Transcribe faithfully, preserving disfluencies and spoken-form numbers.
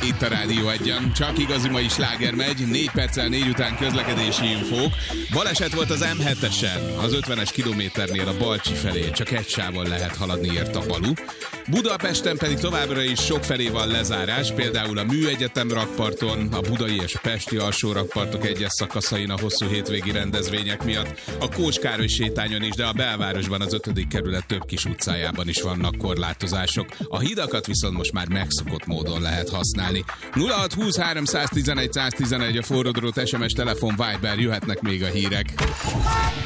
itt a Rádió Egyen. Csak igazi mai sláger megy, négy perccel négy után közlekedési infók. Baleset volt az em hetesen, az ötvenes kilométernél a Balcsi felé, csak egy sávon lehet haladni, írt a Balu. Budapesten pedig továbbra is sok felé van lezárás, például a Műegyetem rakparton, a budai és a pesti alsó rakpartok egyes szakaszain a hosszú hétvégi rendezvények miatt, a Kós Károly sétányon is, de a belvárosban az ötödik kerület több kis utcájában is vannak korlátozások. A hidakat viszont most már megszokott módon lehet használni. nulla hat húsz háromszáztizenegy száztizenegy a forródrót, es em es, telefon, Viber, jöhetnek még a hírek.